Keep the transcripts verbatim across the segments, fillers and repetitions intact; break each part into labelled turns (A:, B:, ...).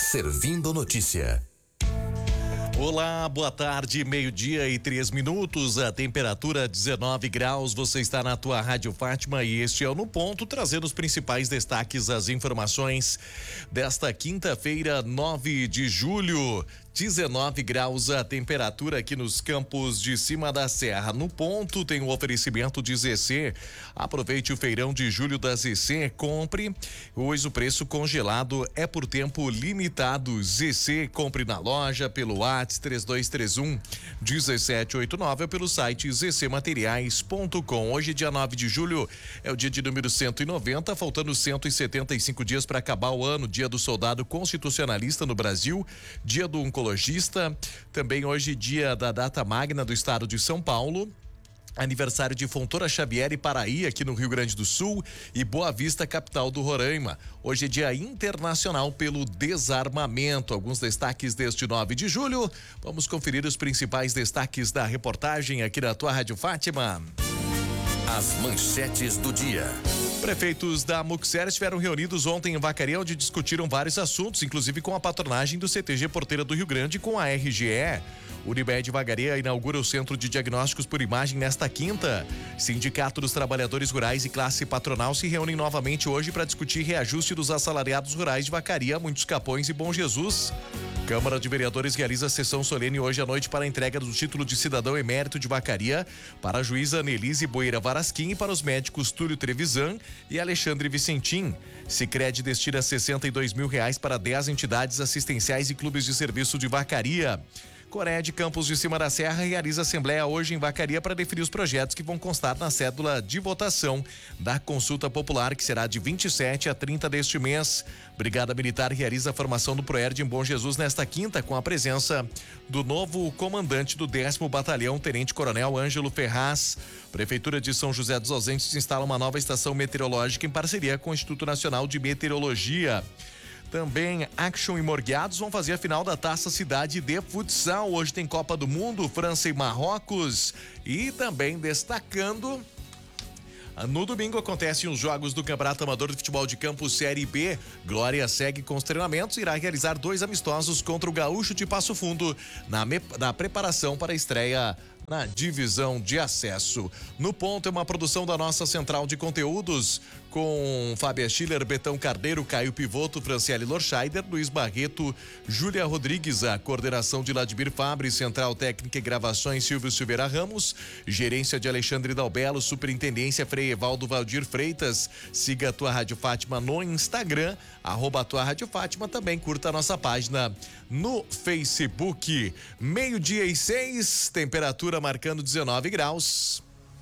A: Servindo Notícia.
B: Olá, boa tarde, meio-dia e três minutos, a temperatura dezenove graus, você está na tua Rádio Fátima e este é o No Ponto, trazendo os principais destaques, as informações desta quinta-feira, nove de julho. dezenove graus a temperatura aqui nos campos de cima da serra. No Ponto tem o oferecimento de Z C. Aproveite o feirão de julho da Z C, compre. Hoje o preço congelado é por tempo limitado. Z C, compre na loja pelo WhatsApp três dois três um, um sete oito nove ou pelo site z c materiais ponto com. Hoje, dia nove de julho, é o dia de número cento e noventa, faltando cento e setenta e cinco dias para acabar o ano. Dia do soldado constitucionalista no Brasil, dia do oncologista. Também hoje, dia da data magna do estado de São Paulo. Aniversário de Fontoura Xavier e Paraí, aqui no Rio Grande do Sul, e Boa Vista, capital do Roraima. Hoje é dia internacional pelo desarmamento. Alguns destaques deste nove de julho. Vamos conferir os principais destaques da reportagem aqui na tua Rádio Fátima.
A: As manchetes do dia.
B: Prefeitos da Muxer estiveram reunidos ontem em Vacaria, onde discutiram vários assuntos, inclusive com a patronagem do C T G Porteira do Rio Grande com a R G E. Unimed Vacaria inaugura o Centro de Diagnósticos por Imagem nesta quinta. Sindicato dos Trabalhadores Rurais e Classe Patronal se reúnem novamente hoje para discutir reajuste dos assalariados rurais de Vacaria, Muitos Capões e Bom Jesus. Câmara de Vereadores realiza sessão solene hoje à noite para a entrega do título de cidadão emérito de Vacaria para a juíza Nelise Boeira Varasquim e para os médicos Túlio Trevisan e Alexandre Vicentim. Sicredi destina sessenta e dois mil reais para dez entidades assistenciais e clubes de serviço de Vacaria. Coreia de Campos de Cima da Serra realiza assembleia hoje em Vacaria para definir os projetos que vão constar na cédula de votação da consulta popular, que será de vinte e sete a trinta deste mês. Brigada Militar realiza a formação do Proerd em Bom Jesus nesta quinta, com a presença do novo comandante do décimo Batalhão, Tenente Coronel Ângelo Ferraz. Prefeitura de São José dos Ausentes instala uma nova estação meteorológica em parceria com o Instituto Nacional de Meteorologia. Também Action e Morgueados vão fazer a final da Taça Cidade de Futsal. Hoje tem Copa do Mundo, França e Marrocos. E também destacando, no domingo acontecem os jogos do Campeonato Amador de Futebol de Campo Série B. Glória segue com os treinamentos e irá realizar dois amistosos contra o Gaúcho de Passo Fundo na, me, na preparação para a estreia na divisão de acesso. No Ponto é uma produção da nossa central de conteúdos com Fábia Schiller, Betão Carneiro, Caio Pivoto, Franciele Lorscheider, Luiz Barreto, Júlia Rodrigues, a coordenação de Ladimir Fabre, Central Técnica e Gravações Silvio Silveira Ramos, gerência de Alexandre Dalbelo, Superintendência Frei Evaldo Valdir Freitas. Siga a Tua Rádio Fátima no Instagram, arroba Tua Rádio Fátima, também curta a nossa página no Facebook. Meio-dia e seis, temperatura marcando dezenove graus.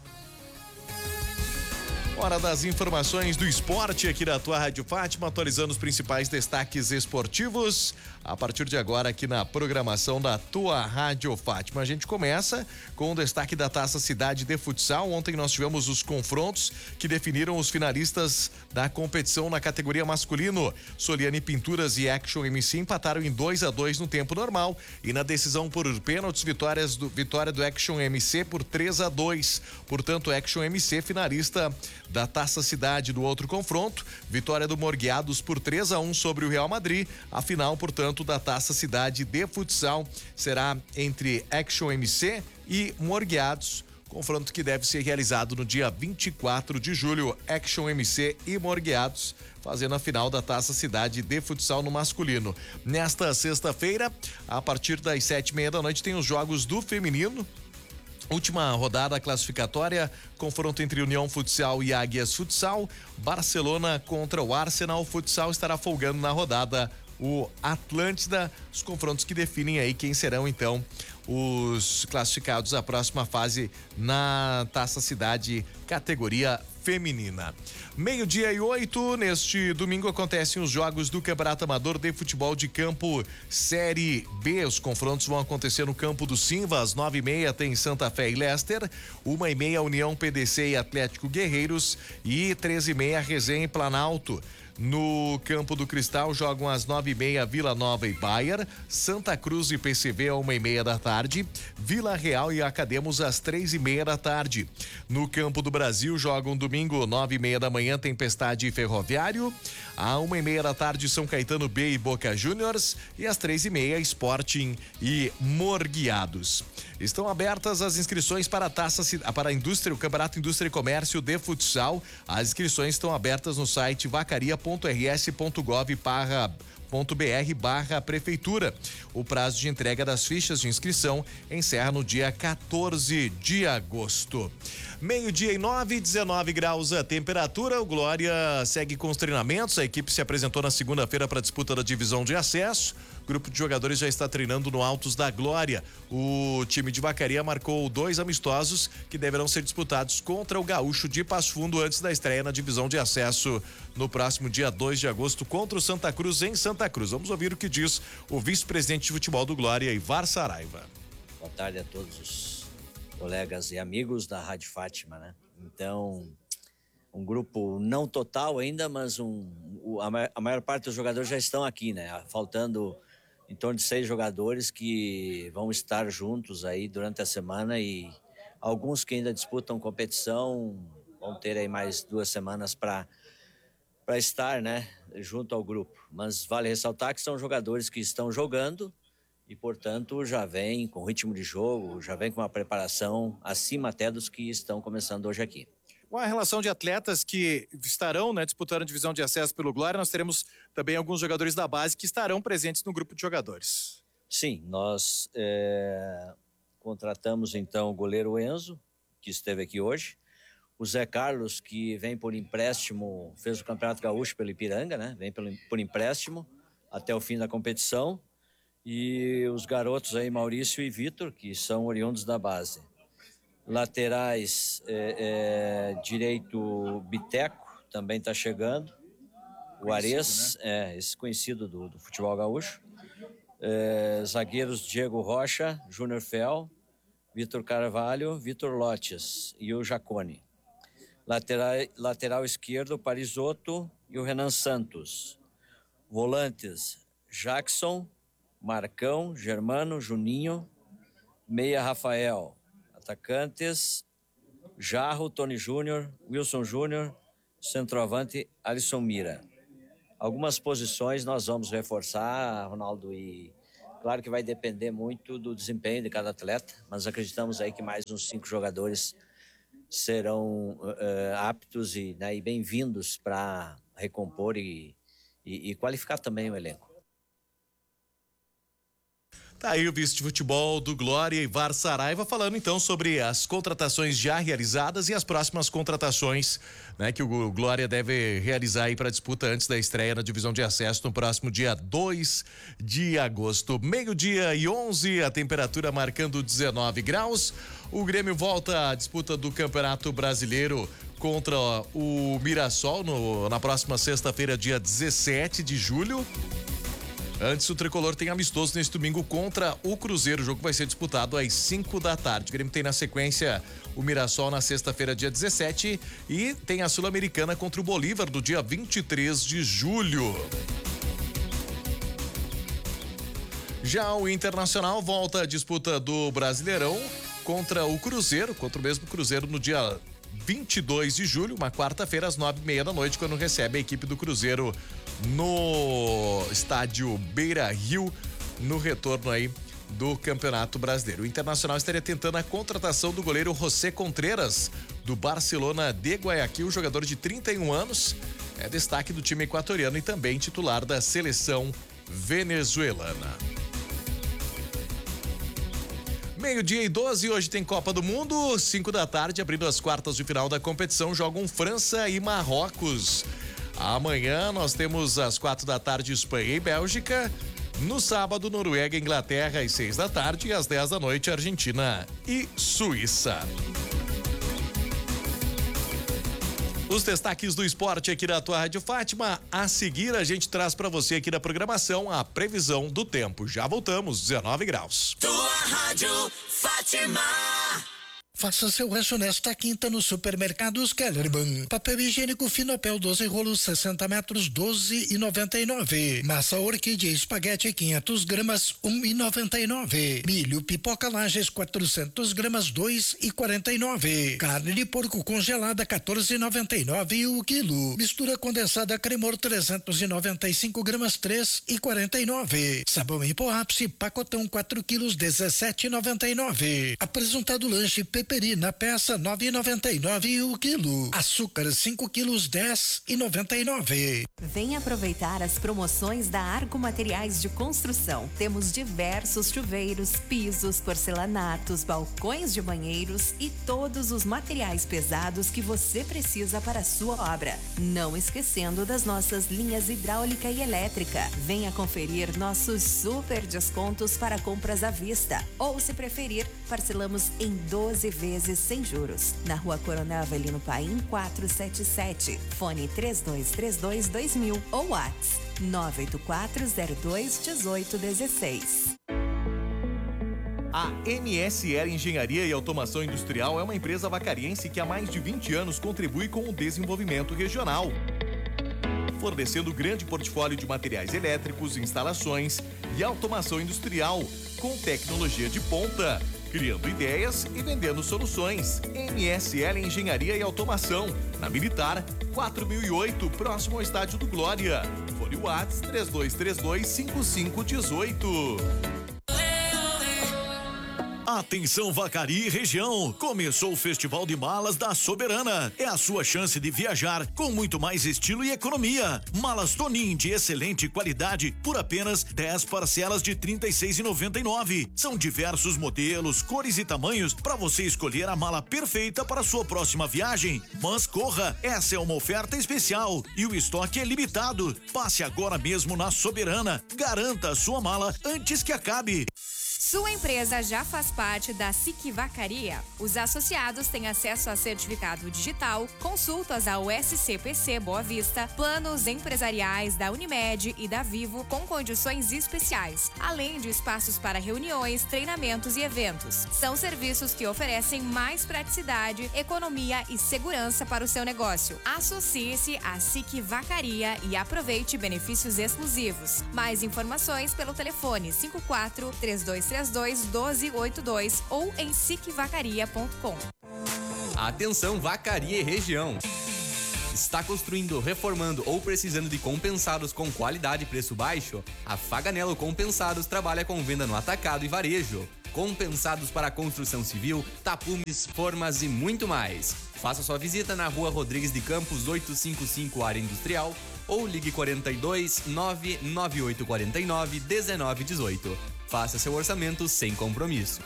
B: Hora das informações do esporte aqui da Tua Rádio Fátima, atualizando os principais destaques esportivos a partir de agora aqui na programação da Tua Rádio Fátima. A gente começa com o destaque da Taça Cidade de Futsal. Ontem nós tivemos os confrontos que definiram os finalistas da competição na categoria masculino. Soliane Pinturas e Action M C empataram em dois a dois no tempo normal e na decisão por pênaltis, vitórias do, vitória do Action M C por três a dois. Portanto, Action M C finalista da Taça Cidade. Do outro confronto, vitória do Morgueados por três a um sobre o Real Madrid. A final, portanto, da Taça Cidade de Futsal será entre Action M C e Morgueados. Confronto que deve ser realizado no dia vinte e quatro de julho. Action M C e Morgueados fazendo a final da Taça Cidade de Futsal no masculino. Nesta sexta-feira, a partir das sete e meia da noite, tem os jogos do feminino. Última rodada classificatória, confronto entre União Futsal e Águias Futsal. Barcelona contra o Arsenal. Futsal estará folgando na rodada o Atlântida. Os confrontos que definem aí quem serão então os classificados à próxima fase na Taça Cidade categoria feminina. Meio-dia e oito, neste domingo acontecem os jogos do Campeonato Amador de Futebol de Campo Série B. Os confrontos vão acontecer no campo do Simva, às nove e meia tem Santa Fé e Leicester, uma e meia União P D C e Atlético Guerreiros e treze e meia Resenha e Planalto. No Campo do Cristal jogam às nove e meia Vila Nova e Bayer, Santa Cruz e P C V às uma e meia da tarde, Vila Real e Academos às três e meia da tarde. No Campo do Brasil jogam domingo nove e meia da manhã Tempestade e Ferroviário, à uma e meia da tarde São Caetano B e Boca Juniors e às três e meia Sporting e Morguiados. Estão abertas as inscrições para a taça para a indústria, o Campeonato Indústria e Comércio de Futsal. As inscrições estão abertas no site vacaria ponto r s ponto gov ponto b r barra prefeitura. O prazo de entrega das fichas de inscrição encerra no dia quatorze de agosto. Meio-dia e nove, dezenove graus a temperatura. O Glória segue com os treinamentos. A equipe se apresentou na segunda-feira para a disputa da divisão de acesso. O grupo de jogadores já está treinando no Altos da Glória. O time de Vacaria marcou dois amistosos que deverão ser disputados contra o Gaúcho de Passo Fundo antes da estreia na divisão de acesso no próximo dia dois de agosto contra o Santa Cruz em Santa Cruz. Vamos ouvir o que diz o vice-presidente de futebol do Glória, Ivar Saraiva.
C: Boa tarde a todos os colegas e amigos da Rádio Fátima, né? Então, um grupo não total ainda, mas um, a maior parte dos jogadores já estão aqui, né? Faltando em torno de seis jogadores que vão estar juntos aí durante a semana e alguns que ainda disputam competição vão ter aí mais duas semanas para para estar, né, junto ao grupo. Mas vale ressaltar que são jogadores que estão jogando e, portanto, já vem com ritmo de jogo, já vem com uma preparação acima até dos que estão começando hoje aqui.
D: Com a relação de atletas que estarão, né, disputando a divisão de acesso pelo Glória, nós teremos também alguns jogadores da base que estarão presentes no grupo de jogadores.
C: Sim, nós é, contratamos então o goleiro Enzo, que esteve aqui hoje, o Zé Carlos, que vem por empréstimo, fez o Campeonato Gaúcho pelo Ipiranga, né, vem pelo, por empréstimo até o fim da competição, e os garotos aí, Maurício e Vitor, que são oriundos da base. Laterais, é, é, direito Biteco, também está chegando. O Ares, né? é, esse conhecido do, do futebol gaúcho. É, zagueiros Diego Rocha, Júnior Fel, Vitor Carvalho, Vitor Lotes e o Jacone. Lateral, lateral esquerdo, Parisotto e o Renan Santos. Volantes, Jackson, Marcão, Germano, Juninho, meia Rafael. Atacantes, Jarro, Tony Júnior, Wilson Júnior, centroavante, Alisson Mira. Algumas posições nós vamos reforçar, Ronaldo, e claro que vai depender muito do desempenho de cada atleta, mas acreditamos aí que mais uns cinco jogadores serão uh, aptos e, né, e bem-vindos para recompor e, e, e qualificar também o elenco.
B: Tá aí o vice de futebol do Glória, Ivar Saraiva, falando então sobre as contratações já realizadas e as próximas contratações, né, que o Glória deve realizar aí para disputa antes da estreia na divisão de acesso no próximo dia dois de agosto. Meio-dia e onze, a temperatura marcando dezenove graus. O Grêmio volta à disputa do Campeonato Brasileiro contra o Mirassol no, na próxima sexta-feira, dia dezessete de julho. Antes, o Tricolor tem amistoso neste domingo contra o Cruzeiro. O jogo vai ser disputado às cinco da tarde. O Grêmio tem na sequência o Mirassol na sexta-feira, dia dezessete, e tem a Sul-Americana contra o Bolívar do dia vinte e três de julho. Já o Internacional volta à disputa do Brasileirão contra o Cruzeiro, contra o mesmo Cruzeiro no dia vinte e dois de julho, uma quarta-feira, às nove e meia da noite, quando recebe a equipe do Cruzeiro no estádio Beira-Rio, no retorno aí do Campeonato Brasileiro. O Internacional estaria tentando a contratação do goleiro José Contreras, do Barcelona de Guayaquil, jogador de trinta e um anos, é destaque do time equatoriano e também titular da seleção venezuelana. Meio-dia e doze, hoje tem Copa do Mundo, cinco da tarde, abrindo as quartas de final da competição, jogam França e Marrocos. Amanhã nós temos às quatro da tarde Espanha e Bélgica. No sábado, Noruega e Inglaterra às seis da tarde e às dez da noite, Argentina e Suíça. Os destaques do esporte aqui da tua Rádio Fátima. A seguir, a gente traz para você aqui na programação a previsão do tempo. Já voltamos, dezenove graus.
E: Tua Rádio Fátima. Faça seu rancho nesta quinta no Supermercados Kellerman. Papel higiênico Finopel doze rolos sessenta metros doze e noventa e nove. Massa orquídea espaguete quinhentos gramas um e noventa e nove. Milho pipoca Lages quatrocentos gramas dois e quarenta e nove. Carne de porco congelada quatorze e noventa e nove o quilo. Mistura condensada Cremor trezentos e noventa e cinco gramas três e quarenta e nove. Sabão em pó ápice pacotão quatro quilos dezessete e noventa e nove. Apresentado lanche Peperi na peça nove e noventa e nove o quilo. Açúcar cinco quilos dez e noventa e nove.
F: Vem aproveitar as promoções da Arco Materiais de Construção. Temos diversos chuveiros, pisos, porcelanatos, balcões de banheiros e todos os materiais pesados que você precisa para a sua obra. Não esquecendo das nossas linhas hidráulica e elétrica. Venha conferir nossos super descontos para compras à vista. Ou, se preferir, parcelamos em doze vezes sem juros. Na Rua Coronel Avelino Paim quatrocentos e setenta e sete. Fone três dois três dois dois mil ou WhatsApp nove oito quatro zero dois um oito um seis.
B: A M S L Engenharia e Automação Industrial é uma empresa vacariense que há mais de vinte anos contribui com o desenvolvimento regional, fornecendo grande portfólio de materiais elétricos, instalações e automação industrial com tecnologia de ponta, criando ideias e vendendo soluções. M S L Engenharia e Automação, na Militar quatro mil e oito, próximo ao Estádio do Glória. Fone WhatsApp três dois três dois cinco cinco um oito.
G: Atenção Vacaria e região, começou o Festival de Malas da Soberana. É a sua chance de viajar com muito mais estilo e economia. Malas Tonin de excelente qualidade por apenas dez parcelas de trinta e seis reais e noventa e nove centavos. São diversos modelos, cores e tamanhos para você escolher a mala perfeita para a sua próxima viagem. Mas corra, essa é uma oferta especial e o estoque é limitado. Passe agora mesmo na Soberana. Garanta a sua mala antes que acabe.
H: Sua empresa já faz parte da S I C Vacaria? Os associados têm acesso a certificado digital, consultas ao S C P C Boa Vista, planos empresariais da Unimed e da Vivo com condições especiais, além de espaços para reuniões, treinamentos e eventos. São serviços que oferecem mais praticidade, economia e segurança para o seu negócio. Associe-se à S I C Vacaria e aproveite benefícios exclusivos. Mais informações pelo telefone cinco quatro três dois três dois um dois oito dois ou em sic vacaria ponto com.
I: Atenção Vacaria e região. Está construindo, reformando ou precisando de compensados com qualidade e preço baixo? A Faganello Compensados trabalha com venda no atacado e varejo. Compensados para construção civil, tapumes, formas e muito mais. Faça sua visita na Rua Rodrigues de Campos oitocentos e cinquenta e cinco, área industrial, ou ligue quarenta e dois, nove nove oito quatro nove, um nove um oito. Faça seu orçamento sem compromisso.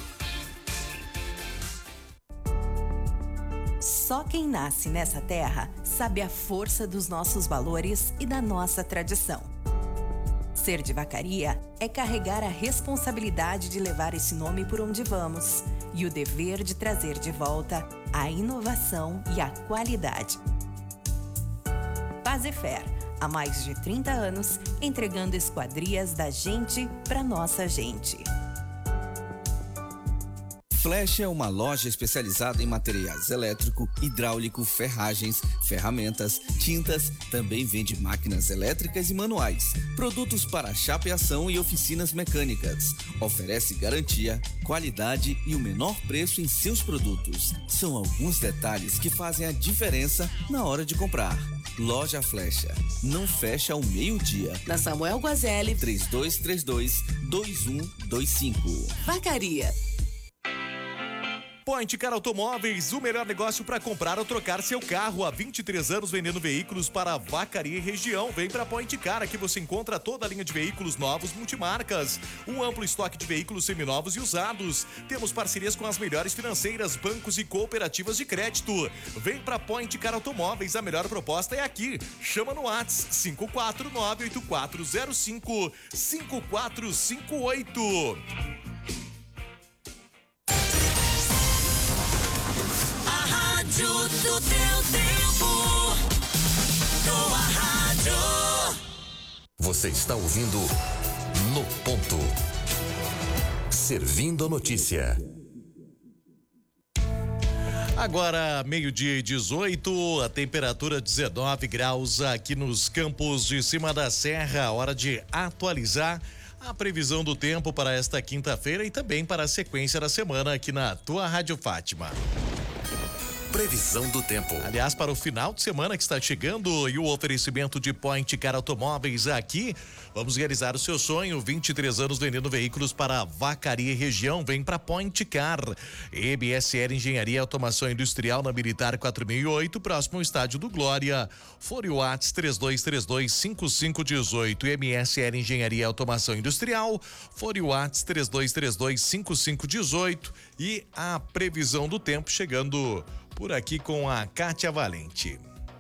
F: Só quem nasce nessa terra sabe a força dos nossos valores e da nossa tradição. Ser de Vacaria é carregar a responsabilidade de levar esse nome por onde vamos e o dever de trazer de volta a inovação e a qualidade. Fazefer, há mais de trinta anos, entregando esquadrias da gente para nossa gente.
J: Flash é uma loja especializada em materiais elétrico, hidráulico, ferragens, ferramentas, tintas, também vende máquinas elétricas e manuais, produtos para chapeação e oficinas mecânicas. Oferece garantia, qualidade e o menor preço em seus produtos. São alguns detalhes que fazem a diferença na hora de comprar. Loja Flecha, não fecha ao meio-dia.
K: Na Samuel Guazelli,
J: três dois três dois, dois um dois cinco.
K: Vacaria.
B: Point Car Automóveis, o melhor negócio para comprar ou trocar seu carro. Há vinte e três anos vendendo veículos para a Vacaria e região. Vem para Point Car, aqui você encontra toda a linha de veículos novos multimarcas, um amplo estoque de veículos seminovos e usados. Temos parcerias com as melhores financeiras, bancos e cooperativas de crédito. Vem para Point Car Automóveis, a melhor proposta é aqui. Chama no WhatsApp cinco quatro nove oito quatro zero cinco cinco quatro cinco oito.
L: Rádio do teu tempo, tua rádio.
A: Você está ouvindo No Ponto. Servindo a notícia.
B: Agora, meio-dia e dezoito, a temperatura dezenove graus aqui nos campos de cima da serra. Hora de atualizar a previsão do tempo para esta quinta-feira e também para a sequência da semana aqui na tua Rádio Fátima.
A: Previsão do tempo.
B: Aliás, para o final de semana que está chegando e o oferecimento de Point Car Automóveis aqui, vamos realizar o seu sonho. vinte e três anos vendendo veículos para Vacaria e região. Vem para Point Car. M S L Engenharia e Automação Industrial na Militar quatro mil e oito, próximo ao Estádio do Glória. Fore o WhatsApp três dois três dois, cinco cinco um oito. M S L Engenharia e Automação Industrial. Fore o WhatsApp três dois três dois, cinco cinco um oito. E a previsão do tempo chegando por aqui com a Kátia Valente.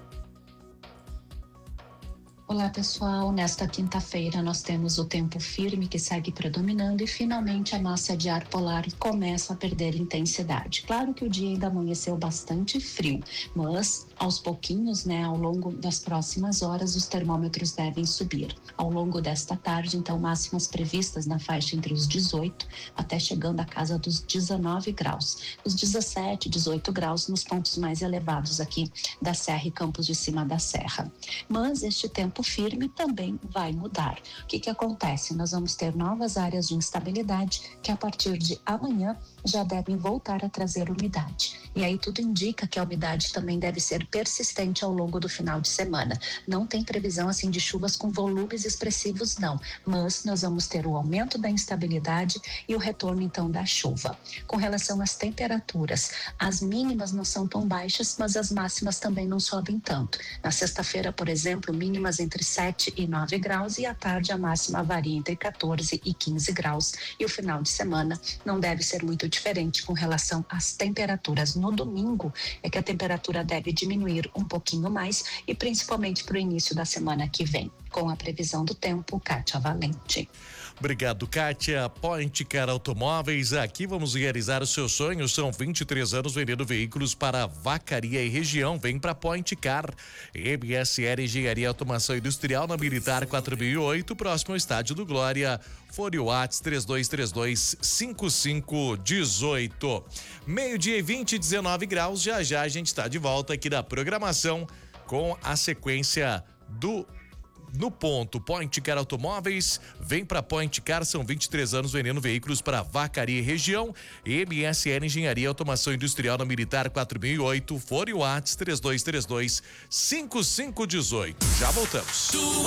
M: Olá pessoal, nesta quinta-feira nós temos o tempo firme que segue predominando e finalmente a massa de ar polar começa a perder intensidade. Claro que o dia ainda amanheceu bastante frio, mas aos pouquinhos, né, ao longo das próximas horas os termômetros devem subir. Ao longo desta tarde, então, máximas previstas na faixa entre os dezoito até chegando à casa dos dezenove graus. Os dezessete, dezoito graus nos pontos mais elevados aqui da Serra e Campos de Cima da Serra. Mas este tempo firme também vai mudar. O que que acontece? Nós vamos ter novas áreas de instabilidade que a partir de amanhã já devem voltar a trazer umidade. E aí tudo indica que a umidade também deve ser persistente ao longo do final de semana. Não tem previsão assim de chuvas com volumes expressivos não, mas nós vamos ter o aumento da instabilidade e o retorno então da chuva. Com relação às temperaturas, as mínimas não são tão baixas, mas as máximas também não sobem tanto. Na sexta-feira, por exemplo, mínimas entre sete e nove graus e à tarde a máxima varia entre quatorze e quinze graus. E o final de semana não deve ser muito diferente com relação às temperaturas. No domingo é que a temperatura deve diminuir um pouquinho mais e principalmente para o início da semana que vem. Com a previsão do tempo, Kátia Valente.
B: Obrigado, Kátia. Point Car Automóveis, aqui vamos realizar os seus sonhos. São vinte e três anos vendendo veículos para Vacaria e região. Vem para Point Car. M S L Engenharia e Automação Industrial na Militar quatro mil e oito, próximo ao Estádio do Glória. Fore o WhatsApp três dois três dois, cinco cinco um oito. Meio-dia e vinte, dezenove graus. Já já a gente está de volta aqui da programação com a sequência do No Ponto. Point Car Automóveis, vem para Point Car, são vinte e três anos vendendo veículos para Vacaria e região. M S L Engenharia e Automação Industrial na Militar quatro mil e oito. Fore o WhatsApp três dois três dois, cinco cinco um oito. Já voltamos.
L: Tua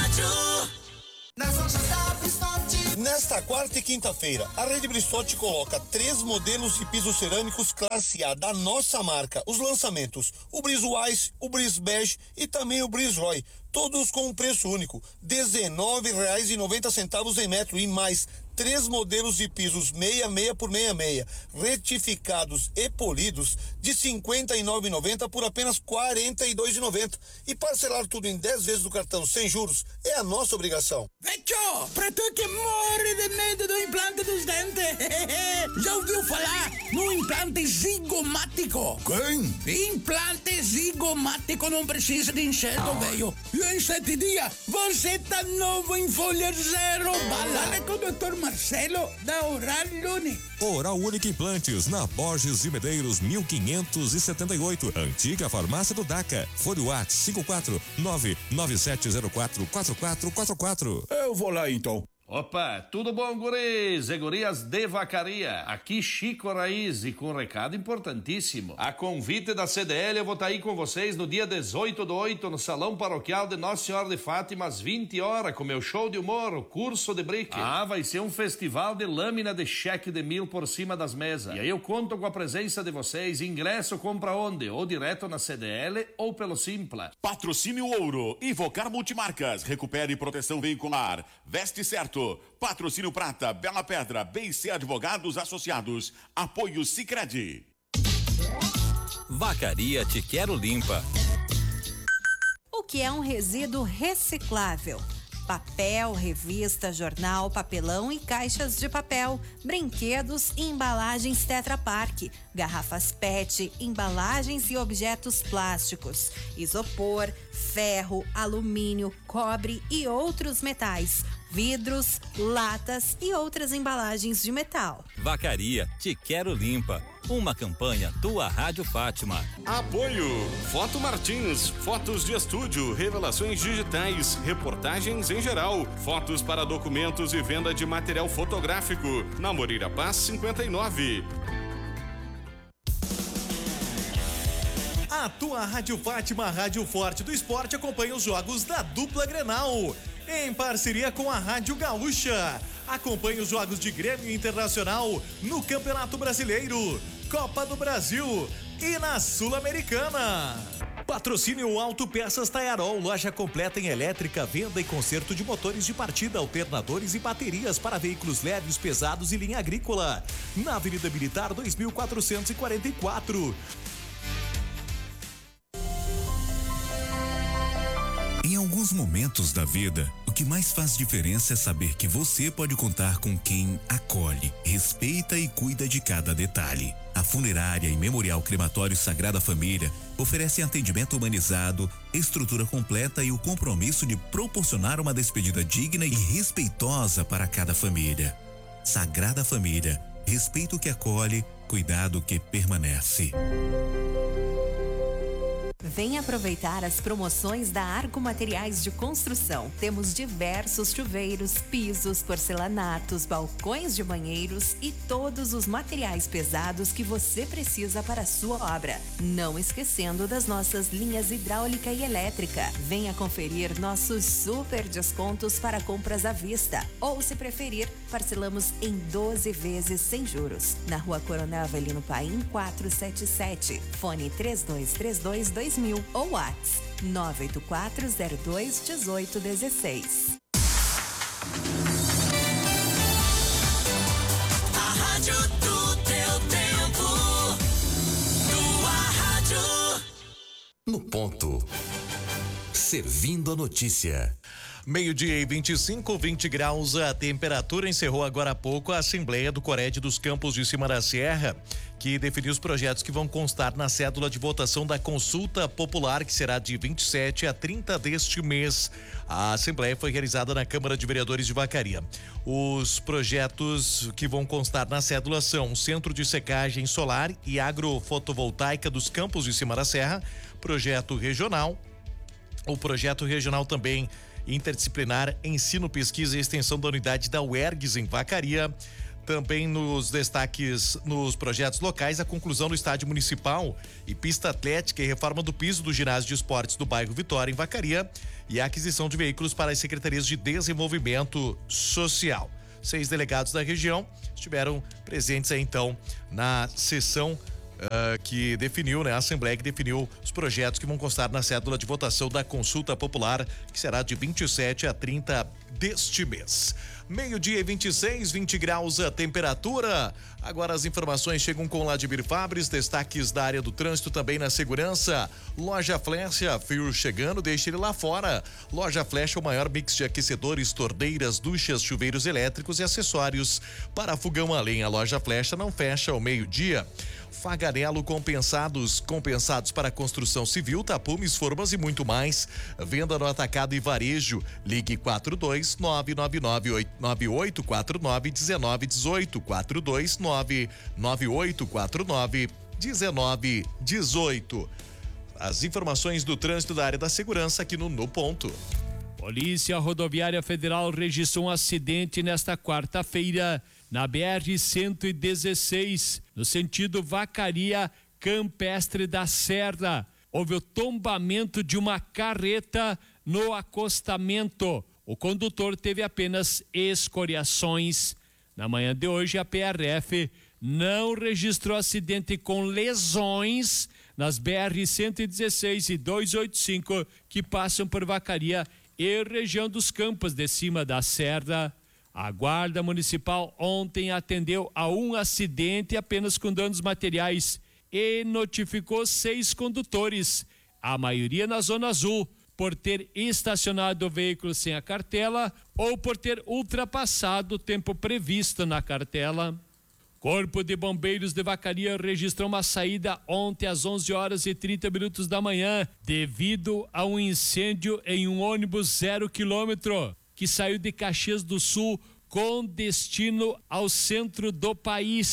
L: rádio. Nas lojas da Bristotti.
N: Nesta quarta e quinta-feira, a Rede Bristotti coloca três modelos de pisos cerâmicos classe A da nossa marca. Os lançamentos, o Bris Wise, o Bris Bege e também o Bris Roy. Todos com um preço único, dezenove reais e noventa centavos em metro e mais três modelos de pisos sessenta e seis por sessenta e seis, retificados e polidos de cinquenta e nove reais e noventa centavos por apenas quarenta e dois reais e noventa centavos. E parcelar tudo em dez vezes do cartão sem juros é a nossa obrigação.
O: Vecchio, pra tu que morre de medo do implante dos dentes, já ouviu falar no implante zigomático?
N: Quem?
O: Implante zigomático não precisa de enxerto, velho. E em sete dias, você tá novo em folha zero. Balada com o doutor Marcelo da Oral Unique.
P: Oral Unique Implantes, na Borges de Medeiros, mil quinhentos e setenta e oito. Antiga farmácia do DACA. Fone WhatsApp cinco quatro nove nove sete zero quatro quatro quatro quatro quatro.
N: Eu vou lá então.
Q: Opa, tudo bom, guris e gurias de Vacaria? Aqui Chico Raiz e com um recado importantíssimo. A convite da C D L eu vou estar aí com vocês no dia dezoito do oito no Salão Paroquial de Nossa Senhora de Fátima às vinte horas com meu show de humor, o curso de brick. Ah, vai ser um festival de lâmina de cheque de mil por cima das mesas. E aí eu conto com a presença de vocês. Ingresso compra onde? Ou direto na C D L ou pelo Simpla.
R: Patrocínio Ouro, Invocar Multimarcas, recupere proteção veicular, veste certo. Patrocínio Prata, Bela Pedra, B C Advogados Associados, apoio Sicredi.
S: Vacaria Te Quero Limpa.
F: O que é um resíduo reciclável? Papel, revista, jornal, papelão e caixas de papel, brinquedos e embalagens Tetra Pak, garrafas P E T, embalagens e objetos plásticos, isopor, ferro, alumínio, cobre e outros metais, vidros, latas e outras embalagens de metal.
S: Vacaria Te Quero Limpa. Uma campanha Tua Rádio Fátima.
T: Apoio Foto Martins, fotos de estúdio, revelações digitais, reportagens em geral, fotos para documentos e venda de material fotográfico. Na Moreira Paz cinquenta e nove.
B: A Tua Rádio Fátima, a Rádio Forte do Esporte, acompanha os jogos da dupla Grenal, em parceria com a Rádio Gaúcha. Acompanhe os jogos de Grêmio Internacional no Campeonato Brasileiro, Copa do Brasil e na Sul-Americana. Patrocínio Autopeças Taiarol, loja completa em elétrica, venda e conserto de motores de partida, alternadores e baterias para veículos leves, pesados e linha agrícola. Na Avenida Militar dois mil quatrocentos e quarenta e quatro.
U: Em alguns momentos da vida, o que mais faz diferença é saber que você pode contar com quem acolhe, respeita e cuida de cada detalhe. A Funerária e Memorial Crematório Sagrada Família oferecem atendimento humanizado, estrutura completa e o compromisso de proporcionar uma despedida digna e respeitosa para cada família. Sagrada Família, respeito que acolhe, cuidado que permanece.
F: Venha aproveitar as promoções da Arco Materiais de Construção. Temos diversos chuveiros, pisos, porcelanatos, balcões de banheiros e todos os materiais pesados que você precisa para a sua obra. Não esquecendo das nossas linhas hidráulica e elétrica. Venha conferir nossos super descontos para compras à vista. Ou, se preferir, parcelamos em doze vezes sem juros. Na Rua Coronel Avelino Paim quatrocentos e setenta e sete. Fone três dois três dois dois mil ou WhatsApp nove oito quatro zero dois um oito um seis.
L: A rádio do teu tempo. Tua rádio.
A: No ponto. Servindo a notícia.
B: Meio-dia e vinte e cinco, vinte graus a temperatura. Encerrou agora há pouco a Assembleia do Cored dos Campos de Cima da Serra, que definiu os projetos que vão constar na cédula de votação da consulta popular, que será de vinte e sete a trinta deste mês. A Assembleia foi realizada na Câmara de Vereadores de Vacaria. Os projetos que vão constar na cédula são Centro de Secagem Solar e Agrofotovoltaica dos Campos de Cima da Serra, projeto regional, o projeto regional também interdisciplinar, ensino, pesquisa e extensão da unidade da U E R G S em Vacaria. Também nos destaques nos projetos locais, a conclusão do estádio municipal e pista atlética e reforma do piso do ginásio de esportes do bairro Vitória em Vacaria e a aquisição de veículos para as secretarias de desenvolvimento social. Seis delegados da região estiveram presentes aí então na sessão Uh, que definiu, né, a Assembleia que definiu os projetos que vão constar na cédula de votação da consulta popular, que será de vinte e sete a trinta deste mês. Meio-dia e vinte e seis, vinte graus a temperatura. Agora as informações chegam com Ladimir Fabres, destaques da área do trânsito também na segurança. Loja Flecha, frio chegando, deixe ele lá fora. Loja Flecha, o maior mix de aquecedores, torneiras, duchas, chuveiros elétricos e acessórios para fogão a lenha. A Loja Flecha não fecha ao meio-dia. Faganello Compensados, compensados para construção civil, tapumes, formas e muito mais. Venda no atacado e varejo. Ligue quatro dois nove nove nove nove oito quatro nove um nove um oito, quatro dois nove nove oito quatro nove um nove um oito. As informações do trânsito da área da segurança aqui no No Ponto.
V: Polícia Rodoviária Federal registrou um acidente nesta quarta-feira na B R cento e dezesseis, no sentido Vacaria Campestre da Serra. Houve o tombamento de uma carreta no acostamento. O condutor teve apenas escoriações. Na manhã de hoje, a P R F não registrou acidente com lesões nas B R cento e dezesseis e duzentos e oitenta e cinco que passam por Vacaria e região dos Campos de Cima da Serra. A Guarda Municipal ontem atendeu a um acidente apenas com danos materiais e notificou seis condutores, a maioria na Zona Azul, por ter estacionado o veículo sem a cartela ou por ter ultrapassado o tempo previsto na cartela. Corpo de Bombeiros de Vacaria registrou uma saída ontem às onze horas e trinta minutos da manhã, devido a um incêndio em um ônibus zero quilômetro, que saiu de Caxias do Sul com destino ao centro do país.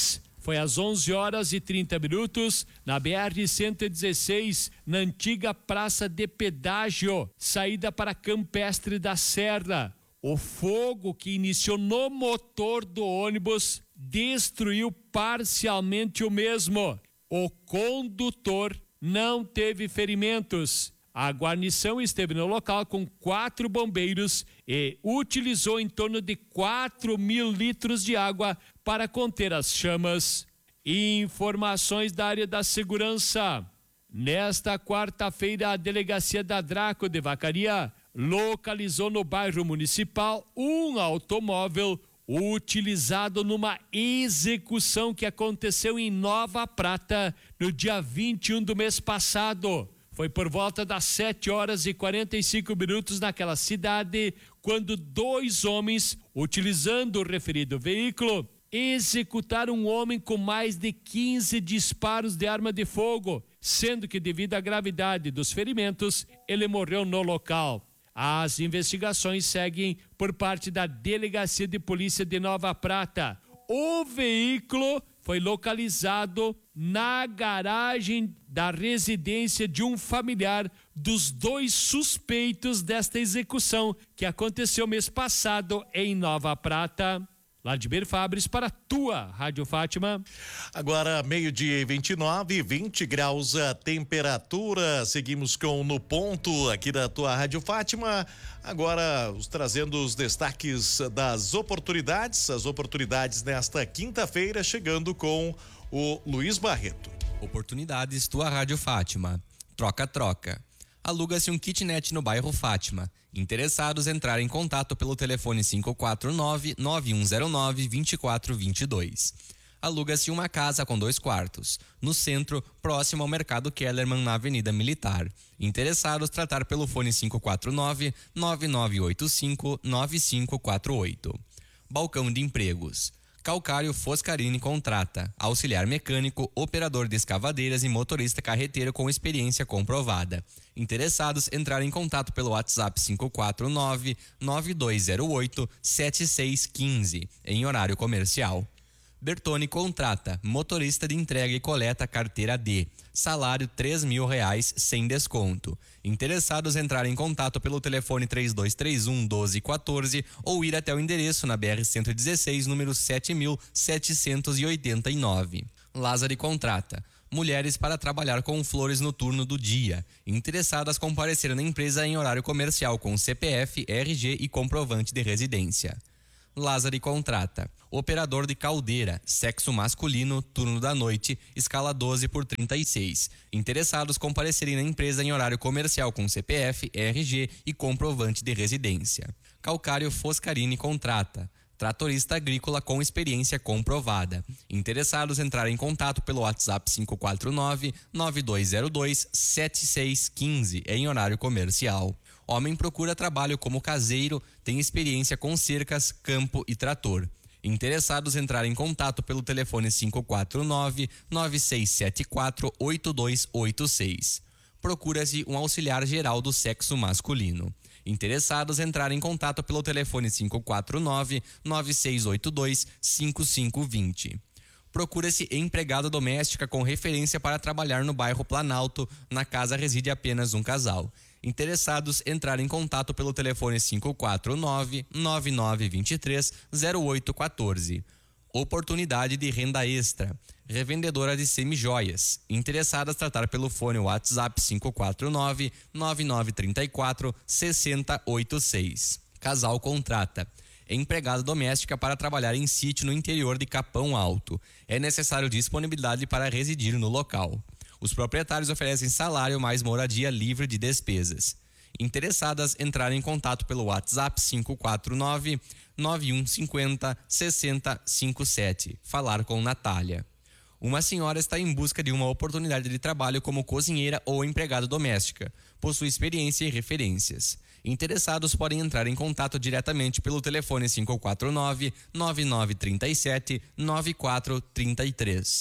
V: foi às onze horas e trinta minutos na B R cento e dezesseis, na antiga Praça de Pedágio, saída para Campestre da Serra. O fogo que iniciou no motor do ônibus destruiu parcialmente o mesmo. O condutor não teve ferimentos. A guarnição esteve no local com quatro bombeiros e utilizou em torno de quatro mil litros de água para conter as chamas. Informações da área da segurança. Nesta quarta-feira, a delegacia da Draco de Vacaria localizou no bairro municipal um automóvel utilizado numa execução que aconteceu em Nova Prata no dia vinte e um do mês passado. Foi por volta das sete horas e quarenta e cinco minutos naquela cidade, quando dois homens, utilizando o referido veículo, executaram um homem com mais de quinze disparos de arma de fogo, sendo que, devido à gravidade dos ferimentos, ele morreu no local. As investigações seguem por parte da Delegacia de Polícia de Nova Prata. O veículo foi localizado na garagem da residência de um familiar dos dois suspeitos desta execução que aconteceu mês passado em Nova Prata. Vladimir Fabres para a tua Rádio Fátima.
B: Agora meio-dia e vinte e nove, vinte graus a temperatura. Seguimos com No Ponto aqui da tua Rádio Fátima. Agora os, trazendo os destaques das oportunidades, as oportunidades nesta quinta-feira, chegando com o Luiz Barreto.
I: Oportunidades tua Rádio Fátima. Troca-troca. Aluga-se um kitnet no bairro Fátima. Interessados entrar em contato pelo telefone cinco quatro nove, nove um zero nove, dois quatro dois dois. Aluga-se uma casa com dois quartos, no centro, próximo ao Mercado Kellerman, na Avenida Militar. Interessados tratar pelo fone cinco quatro nove, nove nove oito cinco, nove cinco quatro oito. Balcão de empregos. Calcário Foscarini contrata auxiliar mecânico, operador de escavadeiras e motorista carreteiro com experiência comprovada. Interessados entrar em contato pelo WhatsApp cinco quatro nove, nove dois zero oito, sete seis um cinco em horário comercial. Bertone contrata motorista de entrega e coleta carteira D. Salário três mil reais sem desconto. Interessados entrar em contato pelo telefone três dois três um, doze quatorze ou ir até o endereço na B R cento e dezesseis, número sete mil setecentos e oitenta e nove. Lázaro contrata mulheres para trabalhar com flores no turno do dia. Interessadas comparecer na empresa em horário comercial com C P F, R G e comprovante de residência. Lázaro contrata operador de caldeira, sexo masculino, turno da noite, escala doze por trinta e seis. Interessados comparecerem na empresa em horário comercial com C P F, R G e comprovante de residência. Calcário Foscarini contrata tratorista agrícola com experiência comprovada. Interessados entrar em contato pelo WhatsApp cinco quatro nove, nove dois zero dois, sete seis um cinco em horário comercial. Homem procura trabalho como caseiro, tem experiência com cercas, campo e trator. Interessados entrar em contato pelo telefone cinco quatro nove, nove seis sete quatro, oito dois oito seis. Procura-se um auxiliar geral do sexo masculino. Interessados entrar em contato pelo telefone cinco quatro nove, nove seis oito dois, cinco cinco dois zero. Procura-se empregada doméstica com referência para trabalhar no bairro Planalto. Na casa reside apenas um casal. Interessados entrar em contato pelo telefone cinco quatro nove, nove nove dois três, zero oito um quatro. Oportunidade de renda extra. Revendedora de semijoias. Interessadas tratar pelo fone WhatsApp cinco quatro nove, nove nove três quatro, seis zero oito seis. Casal contrata empregada doméstica para trabalhar em sítio no interior de Capão Alto. É necessário disponibilidade para residir no local. Os proprietários oferecem salário mais moradia livre de despesas. Interessadas entrar em contato pelo WhatsApp cinco quatro nove, nove um cinco zero, seis zero cinco sete. Falar com Natália. Uma senhora está em busca de uma oportunidade de trabalho como cozinheira ou empregada doméstica. Possui experiência e referências. Interessados podem entrar em contato diretamente pelo telefone cinco quatro nove, nove nove três sete, nove quatro três três.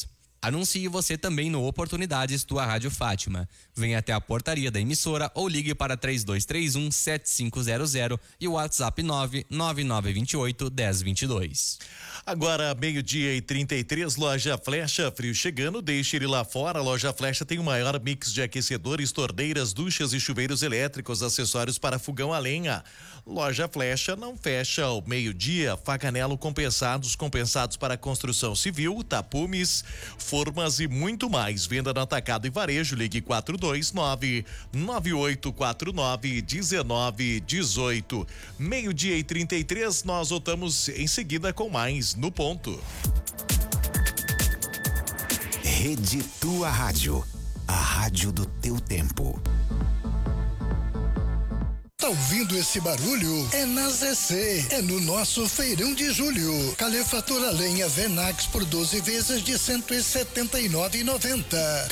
I: Anuncie você também no Oportunidades Tua Rádio Fátima. Venha até a portaria da emissora ou ligue para três dois três um, sete cinco zero zero e o WhatsApp nove nove nove dois oito, um zero dois dois.
B: Agora, meio-dia e trinta e três, Loja Flecha, frio chegando, deixe ele lá fora. A Loja Flecha tem o maior mix de aquecedores, torneiras, duchas e chuveiros elétricos, acessórios para fogão a lenha. Loja Flecha não fecha ao meio-dia. Faganelo compensados, compensados para construção civil, tapumes, formas e muito mais. Venda no atacado e varejo. Ligue quatro dois nove, nove oito quatro nove, um nove um oito. Meio-dia e trinta e três, nós voltamos em seguida com mais no ponto.
A: Rede Tua Rádio, a rádio do teu tempo.
E: Tá ouvindo esse barulho? É na Z C, é no nosso feirão de julho. Calefatura lenha Venax por doze vezes de cento e setenta e nove reais e noventa centavos.